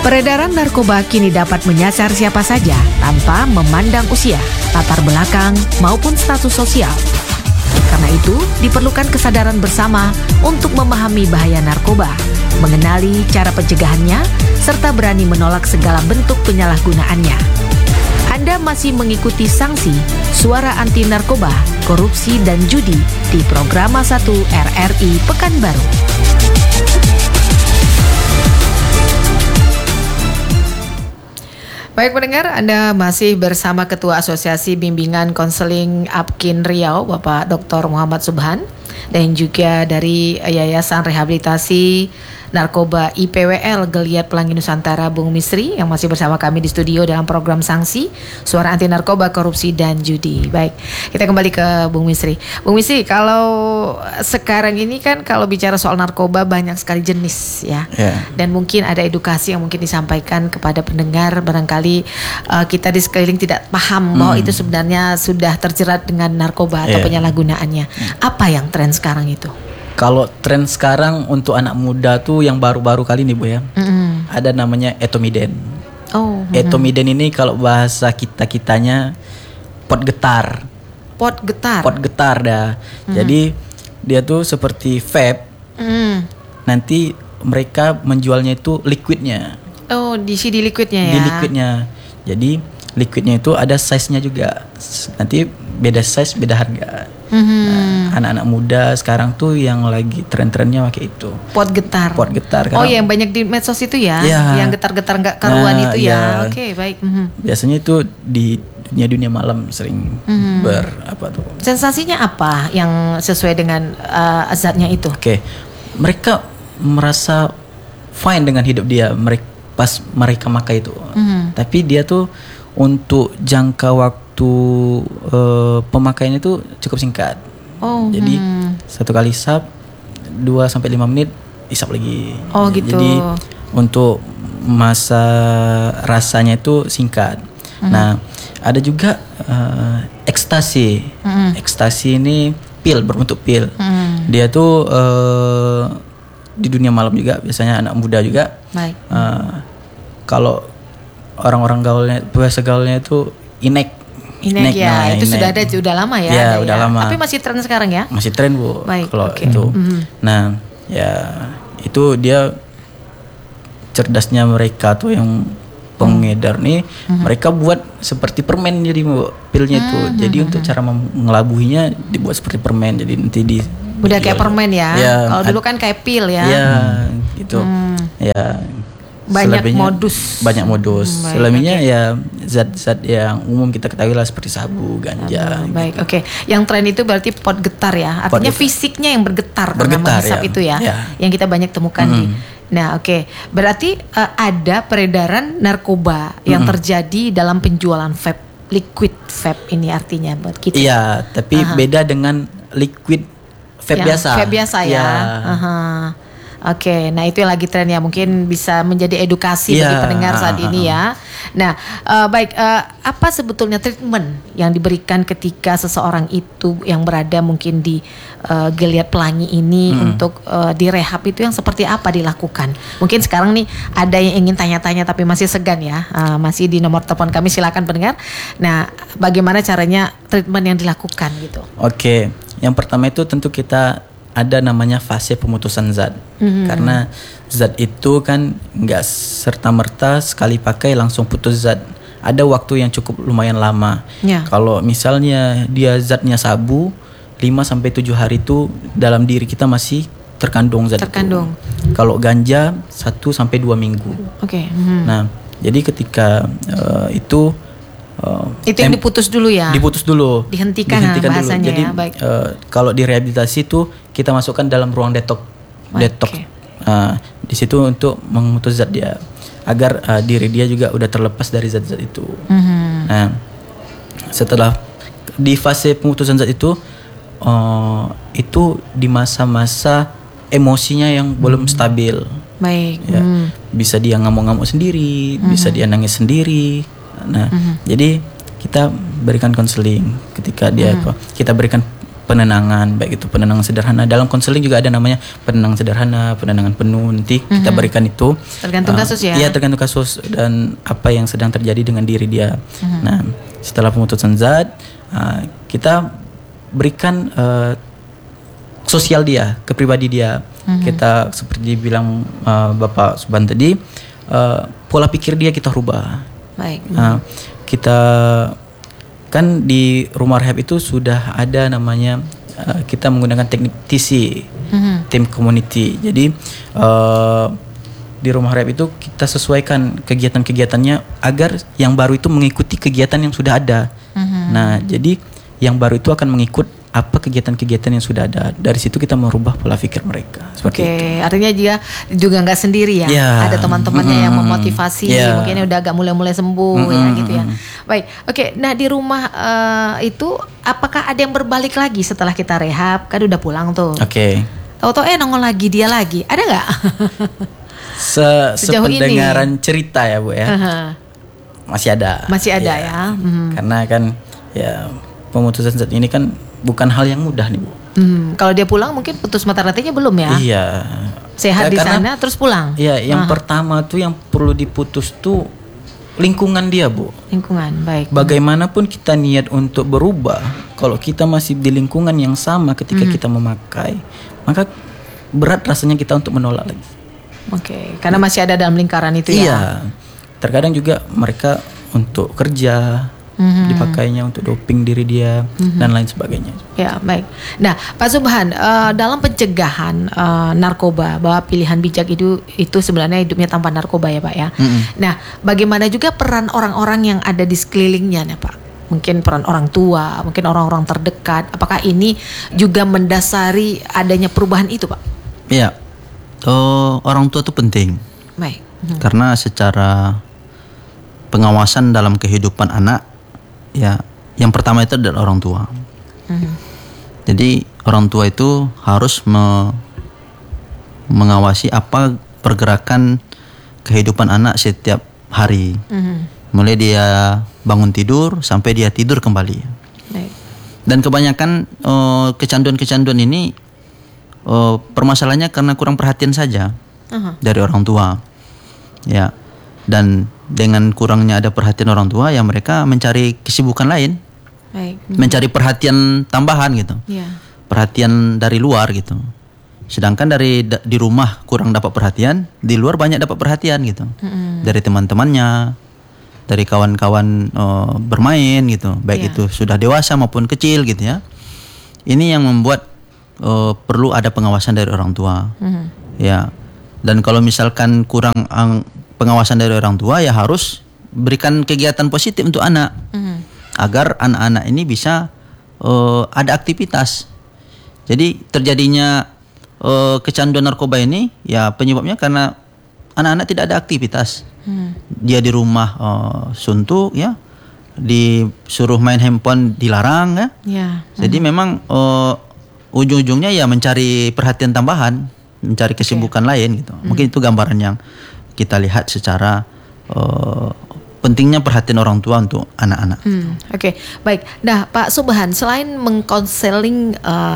Peredaran narkoba kini dapat menyasar siapa saja tanpa memandang usia, latar belakang, maupun status sosial. Karena itu, diperlukan kesadaran bersama untuk memahami bahaya narkoba, mengenali cara pencegahannya, serta berani menolak segala bentuk penyalahgunaannya. Anda masih mengikuti Sanksi, Suara Anti Narkoba, Korupsi dan Judi di Programa 1 RRI Pekanbaru. Baik pendengar, Anda masih bersama Ketua Asosiasi Bimbingan Konseling APKIN Riau, Bapak Dr. Muhammad Subhan, dan juga dari Yayasan Rehabilitasi Narkoba IPWL Geliat Pelangi Nusantara, Bung Misri, yang masih bersama kami di studio dalam program Sanksi, Suara Anti Narkoba, Korupsi dan Judi. Baik, kita kembali ke Bung Misri. Bung Misri, kalau sekarang ini kan kalau bicara soal narkoba banyak sekali jenis ya. Dan mungkin ada edukasi yang mungkin disampaikan kepada pendengar, barangkali kita di sekeliling tidak paham bahwa itu sebenarnya sudah terjerat dengan narkoba atau penyalahgunaannya. Apa yang tren sekarang itu? Kalau tren sekarang untuk anak muda tuh yang baru-baru kali ini Bu ya, ada namanya etomiden. Etomiden ini kalau bahasa kitanya pot getar. Pot getar. Pot getar dah. Jadi dia tuh seperti vape. Nanti mereka menjualnya itu liquidnya. Oh, di CD liquidnya ya. Di liquidnya. Jadi liquidnya itu ada size-nya juga. Nanti beda size, beda harga. Nah, anak-anak muda sekarang tuh yang lagi tren-trennya pakai itu. Pot getar. Pot getar. Oh, yang banyak di medsos itu ya, yang getar-getar nggak karuan itu ya. Oke, baik. Biasanya itu di dunia malam sering Sensasinya apa yang sesuai dengan zatnya itu? Oke, mereka merasa fine dengan hidup dia. Pas mereka makan itu. Tapi dia tuh untuk jangka waktu pemakaiannya itu cukup singkat. Jadi satu kali isap 2-5 menit isap lagi. Gitu. Jadi untuk masa rasanya itu singkat. Nah, ada juga ekstasi. Ekstasi ini pil, berbentuk pil. Dia tuh di dunia malam juga, biasanya anak muda juga. Kalau orang-orang gaulnya itu inek ya, itu sudah ada, sudah lama ya. Ya, udah lama. Tapi masih tren sekarang ya? Masih tren Bu. Kalau itu. Nah, ya itu dia cerdasnya mereka tuh yang pengedar nih, mereka buat seperti permen jadi Bu, pilnya itu. Jadi untuk cara mengelabuhinya dibuat seperti permen. Jadi nanti udah kayak permen ya. Kalau dulu kan kayak pil ya. Ya, gitu. Ya. Banyak modus. Selebihnya ya zat-zat yang umum kita ketahui lah seperti sabu, ganja. Baik, oke. Yang tren itu berarti pot getar ya. Artinya fisiknya yang bergetar karena menghisap itu ya. Yang kita banyak temukan di. Nah, oke. Berarti ada peredaran narkoba yang terjadi dalam penjualan vape, liquid vape ini artinya buat kita. Iya, tapi beda dengan liquid vape biasa. Vape biasa ya. Oke, nah itu yang lagi tren ya, mungkin bisa menjadi edukasi bagi pendengar saat ini ya. Nah, baik, apa sebetulnya treatment yang diberikan ketika seseorang itu yang berada mungkin di Geliat Pelangi ini untuk direhab itu yang seperti apa dilakukan? Mungkin sekarang nih ada yang ingin tanya-tanya tapi masih segan ya, masih di nomor telepon kami, silakan pendengar. Nah, bagaimana caranya treatment yang dilakukan gitu? Oke, yang pertama itu tentu kita ada namanya fase pemutusan zat. Karena zat itu kan nggak serta-merta sekali pakai langsung putus zat. Ada waktu yang cukup lumayan lama. Kalau misalnya dia zatnya sabu, 5-7 hari itu dalam diri kita masih terkandung zat itu. Kalau ganja 1-2 minggu. Nah, jadi ketika itu yang diputus dulu ya. Dihentikan bahasanya dulu. Jadi, ya. Baik. Kalau di rehabilitasi itu kita masukkan dalam ruang detox. Di situ untuk memutus zat dia agar diri dia juga udah terlepas dari zat-zat itu. Nah, setelah di fase pemutusan zat itu di masa-masa emosinya yang belum stabil. Baik. Ya, bisa dia ngamuk-ngamuk sendiri, bisa dia nangis sendiri. Nah, jadi kita berikan konseling ketika dia kita berikan penenangan, baik itu penenangan sederhana. Dalam konseling juga ada namanya penenangan sederhana, penenangan penuh. Nanti kita berikan itu. Tergantung kasus ya? Iya, tergantung kasus dan apa yang sedang terjadi dengan diri dia. Nah, setelah pemutusan zat, kita berikan sosial dia, kepribadi dia. Kita seperti bilang Bapak Subhan tadi, pola pikir dia kita rubah. Baik. Kita kan di rumah rehab itu sudah ada namanya kita menggunakan teknik TC, team community. Jadi di rumah rehab itu kita sesuaikan kegiatan-kegiatannya agar yang baru itu mengikuti kegiatan yang sudah ada. Nah, jadi yang baru itu akan mengikut apa kegiatan-kegiatan yang sudah ada. Dari situ kita merubah pola pikir mereka. Seperti itu. Artinya dia juga nggak sendiri ya. Ada teman-temannya yang memotivasi. Mungkin udah agak mulai sembuh ya gitu ya. Baik, nah di rumah itu apakah ada yang berbalik lagi setelah kita rehab? Kan udah pulang tuh. Tahu-tahu nongol lagi dia lagi. Ada nggak? Sependengaran cerita ya Bu ya. Masih ada. Masih ada ya. Karena kan ya pemutusan zat ini kan bukan hal yang mudah nih Bu. Kalau dia pulang mungkin putus mata rantainya belum ya? Iya. Sehat di sana terus pulang? Iya, yang pertama tuh yang perlu diputus tuh lingkungan dia Bu. Lingkungan, baik. Bagaimanapun kita niat untuk berubah, kalau kita masih di lingkungan yang sama ketika kita memakai, maka berat rasanya kita untuk menolak lagi. Karena masih ada dalam lingkaran itu ya? Iya. Terkadang juga mereka untuk kerja, dipakainya untuk doping diri dia dan lain sebagainya. Ya, baik. Nah, Pak Subhan, dalam pencegahan narkoba, bahwa pilihan bijak itu sebenarnya hidupnya tanpa narkoba ya Pak ya. Nah, bagaimana juga peran orang-orang yang ada di sekelilingnya nih Pak? Mungkin peran orang tua, mungkin orang-orang terdekat. Apakah ini juga mendasari adanya perubahan itu Pak? Iya, orang tua itu penting. Baik. Karena secara pengawasan dalam kehidupan anak, ya, yang pertama itu adalah orang tua. Jadi orang tua itu harus mengawasi apa pergerakan kehidupan anak setiap hari. Mulai dia bangun tidur sampai dia tidur kembali. Dan kebanyakan kecanduan-kecanduan ini permasalahannya karena kurang perhatian saja dari orang tua. Ya. Dan dengan kurangnya ada perhatian orang tua, ya mereka mencari kesibukan lain, mencari perhatian tambahan gitu, perhatian dari luar gitu. Sedangkan di rumah kurang dapat perhatian, di luar banyak dapat perhatian gitu, dari teman-temannya, dari kawan-kawan bermain gitu, baik itu sudah dewasa maupun kecil gitu ya. Ini yang membuat perlu ada pengawasan dari orang tua, ya. Dan kalau misalkan kurang pengawasan dari orang tua, ya harus berikan kegiatan positif untuk anak, agar anak-anak ini bisa ada aktivitas. Jadi terjadinya kecanduan narkoba ini ya penyebabnya karena anak-anak tidak ada aktivitas. Dia di rumah suntuk ya, disuruh main handphone dilarang ya. Jadi memang ujung-ujungnya ya mencari perhatian tambahan, mencari kesibukan lain gitu. Mungkin itu gambaran yang kita lihat secara pentingnya perhatian orang tua untuk anak-anak. Baik. Nah, Pak Subhan, selain mengkonseling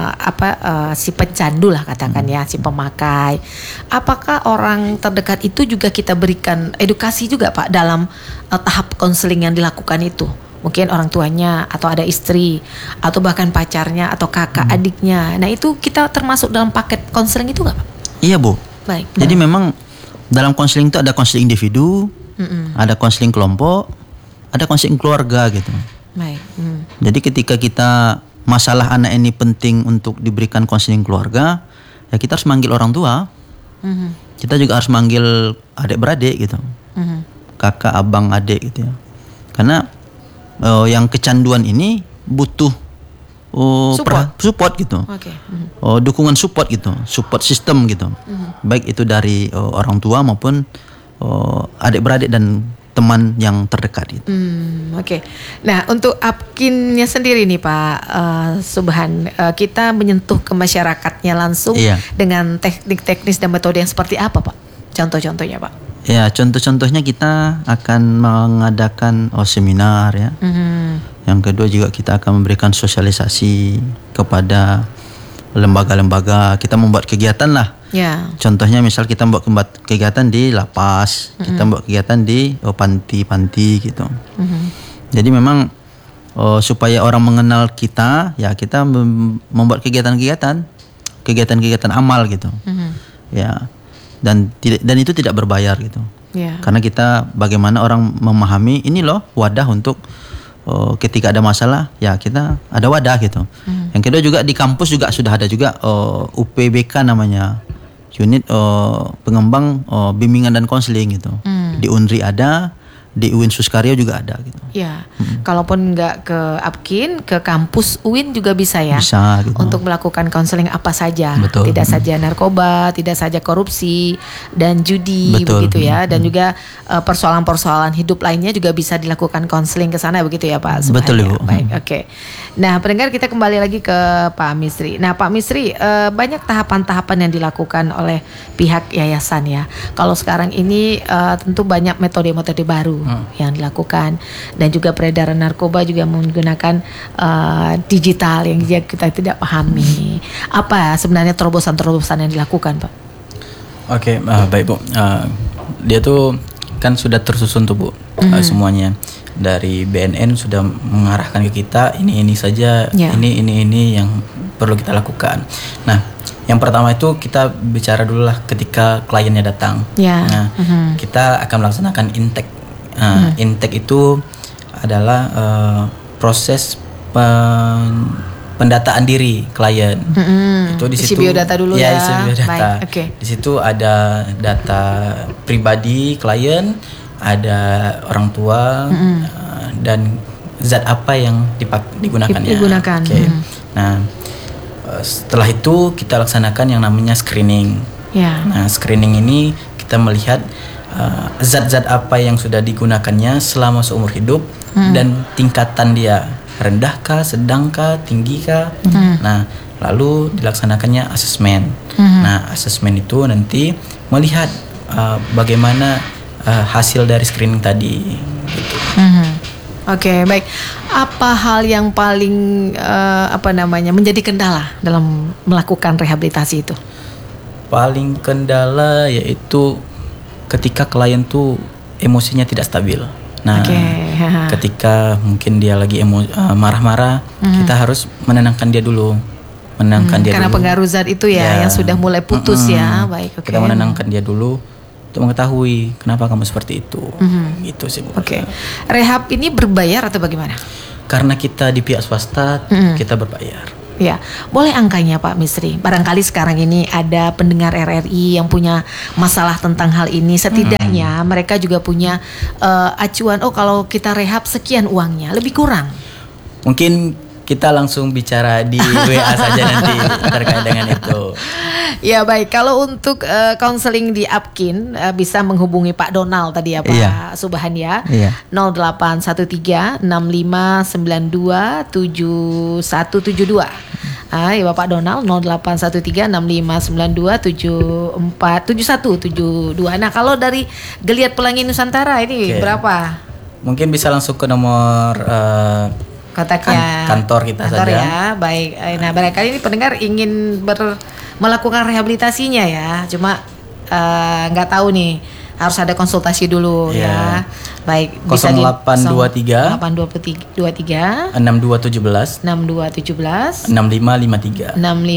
si pecandu lah katakan ya, si pemakai, apakah orang terdekat itu juga kita berikan edukasi juga Pak dalam tahap konseling yang dilakukan itu? Mungkin orang tuanya atau ada istri atau bahkan pacarnya atau kakak adiknya. Nah, itu kita termasuk dalam paket konseling itu nggak Pak? Iya Bu. Baik. Jadi memang dalam konseling itu ada konseling individu, ada konseling kelompok, ada konseling keluarga gitu. Baik. Jadi ketika kita masalah anak ini penting untuk diberikan konseling keluarga, ya kita harus manggil orang tua. Kita juga harus manggil adik-beradik gitu, kakak, abang, adik gitu ya. Karena yang kecanduan ini butuh support gitu, dukungan support gitu, support system gitu, baik itu dari orang tua maupun adik-beradik dan teman yang terdekat gitu. Nah, untuk Apkinnya sendiri nih Pak Subhan, kita menyentuh ke masyarakatnya langsung dengan teknik teknis dan metode yang seperti apa Pak? Contoh-contohnya Pak? Ya, contoh-contohnya kita akan mengadakan seminar ya. Yang kedua juga kita akan memberikan sosialisasi kepada lembaga-lembaga, kita membuat kegiatan lah. Ya. Contohnya misal kita membuat kegiatan di lapas, kita membuat kegiatan di panti-panti gitu. Jadi memang supaya orang mengenal kita, ya kita membuat kegiatan-kegiatan amal gitu. Ya. Dan itu tidak berbayar gitu. Ya. Karena kita bagaimana orang memahami ini loh wadah untuk ketika ada masalah, ya kita ada wadah gitu. Yang kedua juga di kampus juga sudah ada juga UPBK namanya, unit pengembang bimbingan dan konseling gitu. Di UNRI ada, di UIN Suskaryo juga ada gitu. Ya, kalaupun nggak ke Apkin, ke kampus UIN juga bisa ya. Bisa gitu. Untuk melakukan konseling apa saja. Betul. Tidak saja narkoba, tidak saja korupsi dan judi. Betul. Begitu ya. Dan juga persoalan-persoalan hidup lainnya juga bisa dilakukan konseling ke sana begitu ya Pak Subhan. Betul, Ibu. Baik, oke. Nah, pendengar, kita kembali lagi ke Pak Misri. Nah, Pak Misri, banyak tahapan-tahapan yang dilakukan oleh pihak yayasan ya. Kalau sekarang ini tentu banyak metode-metode baru yang dilakukan, dan juga peredaran narkoba juga menggunakan digital yang kita tidak pahami. Apa sebenarnya terobosan-terobosan yang dilakukan, Pak? Oke, baik Bu. Dia tuh kan sudah tersusun tuh Bu, semuanya. Dari BNN sudah mengarahkan ke kita ini saja, ini yang perlu kita lakukan. Nah, yang pertama itu kita bicara dulu lah ketika kliennya datang. Nah, kita akan melaksanakan intake. Intake itu adalah proses pendataan diri klien. Itu di situ isi biodata dulu ya. Isi biodata. Baik, okay. Di situ ada data pribadi klien, ada orang tua, dan zat apa yang digunakannya. Okay. Nah, setelah itu kita laksanakan yang namanya screening. Yeah. Nah, screening ini kita melihat zat-zat apa yang sudah digunakannya selama seumur hidup dan tingkatan dia, rendahkah, sedangkah, tinggikah. Nah, lalu dilaksanakannya asesmen. Nah, asesmen itu nanti melihat bagaimana hasil dari screening tadi gitu. Oke, baik. Apa hal yang paling menjadi kendala dalam melakukan rehabilitasi itu? Paling kendala yaitu ketika klien tuh emosinya tidak stabil. Nah, ketika mungkin dia lagi marah-marah, kita harus menenangkan dia dulu. Karena pengaruh zat itu ya yang sudah mulai putus ya. Baik, oke. Kita menenangkan dia dulu untuk mengetahui kenapa kamu seperti itu. Gitu sih Bu. Oke. Rehab ini berbayar atau bagaimana? Karena kita di pihak swasta, kita berbayar. Ya, boleh angkanya Pak Misri. Barangkali sekarang ini ada pendengar RRI yang punya masalah tentang hal ini. Setidaknya mereka juga punya acuan. Oh, kalau kita rehab sekian uangnya, lebih kurang. Mungkin kita langsung bicara di WA saja nanti terkait dengan itu. Ya baik, kalau untuk konseling di Apkin bisa menghubungi Pak Donald tadi ya Pak Subhan ya. 0813 6592 7172. Ya Bapak Donald 0813 6592 7172. Nah, kalau dari Geliat Pelangi Nusantara ini berapa? Mungkin bisa langsung ke nomor kontaknya kantor kita saja. Ya, baik. Nah, barangkali ini pendengar ingin melakukan rehabilitasinya ya, cuma nggak tahu nih, harus ada konsultasi dulu ya. Baik, bisa 0823 823 6217 6217 6553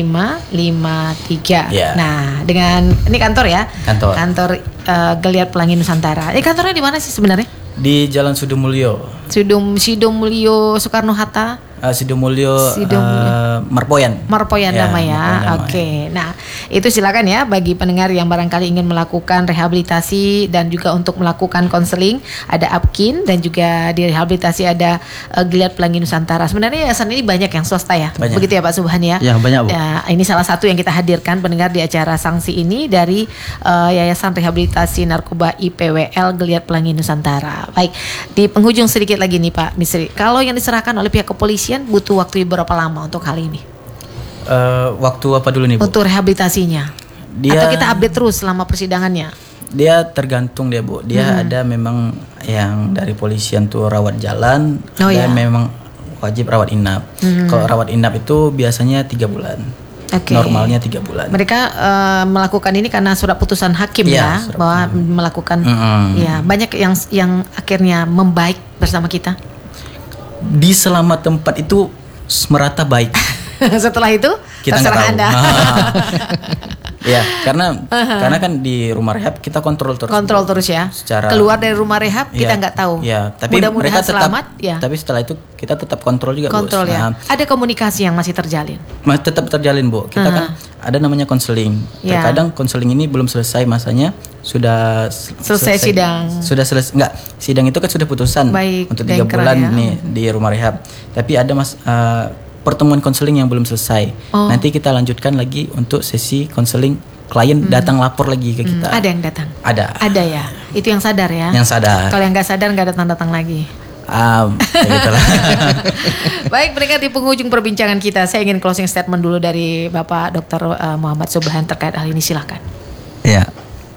6553. Yeah. Nah, dengan ini kantor ya. Kantor Geliat Pelangi Nusantara. Kantornya di mana sih sebenarnya? Di Jalan Sidomulyo. Sidomulyo Soekarno Hatta. Sidomulyo Marpoyan namanya. Oke. Nah, itu silakan ya bagi pendengar yang barangkali ingin melakukan rehabilitasi dan juga untuk melakukan konseling, ada Apkin, dan juga di rehabilitasi ada Geliat Pelangi Nusantara. Sebenarnya yayasan ini banyak yang swasta ya. Banyak. Begitu ya Pak Subhan ya? Ya, banyak Bu. Ya, ini salah satu yang kita hadirkan pendengar di acara sanksi ini dari Yayasan Rehabilitasi Narkoba IPWL Geliat Pelangi Nusantara. Baik, di penghujung sedikit lagi nih Pak Misri. Kalau yang diserahkan oleh pihak kepolisian butuh waktu berapa lama untuk hal ini? Waktu apa dulu nih Bu? Untuk rehabilitasinya. Atau kita update terus selama persidangannya? Dia tergantung dia Bu. Dia ada memang yang dari polisian tuh rawat jalan, memang wajib rawat inap. Kalau rawat inap itu biasanya 3 bulan. Normalnya 3 bulan. Mereka melakukan ini karena surat putusan hakim bahwa melakukan. Ya, banyak yang akhirnya membaik bersama kita. Di selama tempat itu merata baik. Setelah itu kita nggak tahu. Anda. Ya, karena kan di rumah rehab kita kontrol terus ya. Secara keluar dari rumah rehab kita nggak tahu. Ya, tapi mudah-mudahan mereka tetap selamat. Ya. Tapi setelah itu kita tetap kontrol juga. Kontrol Bu. ya. Ada komunikasi yang masih terjalin. Tetap terjalin, Bu. Kita kan ada namanya konseling. Terkadang konseling ini belum selesai masanya, sudah selesai sidang. Sudah selesai. Enggak, sidang itu kan sudah putusan. Baik, untuk 3 bulan nih di rumah rehab. Tapi ada pertemuan konseling yang belum selesai. Nanti kita lanjutkan lagi untuk sesi konseling, klien datang lapor lagi ke kita. Ada yang datang? Ada ya. Itu yang sadar ya. Yang sadar. Kalau yang nggak sadar nggak datang lagi. Begitulah. Baik, mereka di penghujung perbincangan kita. Saya ingin closing statement dulu dari Bapak Dr. Muhammad Subhan terkait hal ini. Silakan. Ya.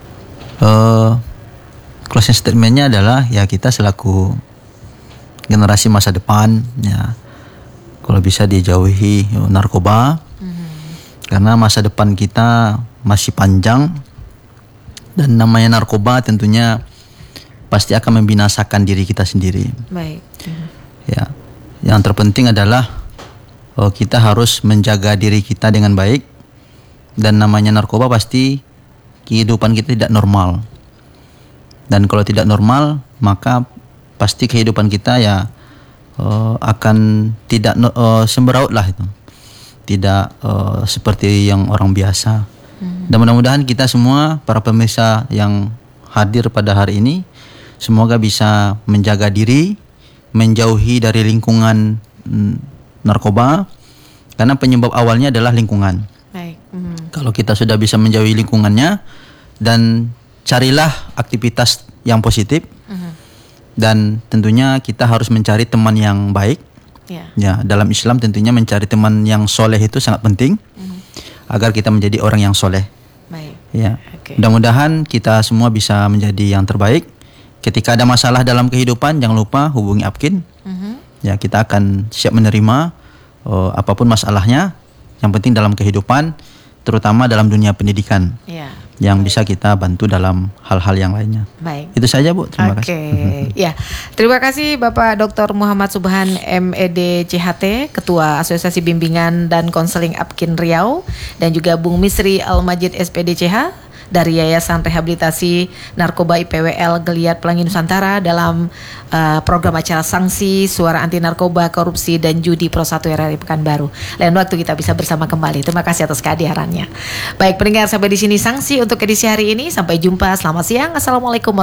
Closing statementnya adalah ya kita selaku generasi masa depan ya. Kalau bisa dijauhi narkoba, karena masa depan kita masih panjang, dan namanya narkoba tentunya pasti akan membinasakan diri kita sendiri. Baik. Ya, yang terpenting adalah kita harus menjaga diri kita dengan baik, dan namanya narkoba pasti kehidupan kita tidak normal, dan kalau tidak normal maka pasti kehidupan kita ya akan tidak semberaut lah itu, tidak seperti yang orang biasa. Dan mudah-mudahan kita semua para pemirsa yang hadir pada hari ini semoga bisa menjaga diri, menjauhi dari lingkungan narkoba, karena penyebab awalnya adalah lingkungan. Baik. Kalau kita sudah bisa menjauhi lingkungannya dan carilah aktivitas yang positif. Dan tentunya kita harus mencari teman yang baik. Ya, dalam Islam tentunya mencari teman yang soleh itu sangat penting agar kita menjadi orang yang soleh. Baik. Ya, mudah-mudahan kita semua bisa menjadi yang terbaik. Ketika ada masalah dalam kehidupan, jangan lupa hubungi Apkin. Ya, kita akan siap menerima apapun masalahnya. Yang penting dalam kehidupan, terutama dalam dunia pendidikan. Yang bisa kita bantu dalam hal-hal yang lainnya. Baik. Itu saja, Bu. Terima kasih. Ya, terima kasih Bapak Dr. Muhammad Subhan MED CHT, Ketua Asosiasi Bimbingan dan Konseling Apkin Riau, dan juga Bung Misri Al-Majid SPDCH dari Yayasan Rehabilitasi Narkoba IPWL Geliat Pelangi Nusantara dalam program acara Sanksi Suara Anti Narkoba, Korupsi dan Judi Pro 1 RRI Pekanbaru. Lain waktu kita bisa bersama kembali. Terima kasih atas kehadirannya. Baik pendengar, sampai di sini Sanksi untuk edisi hari ini. Sampai jumpa. Selamat siang. Assalamualaikum.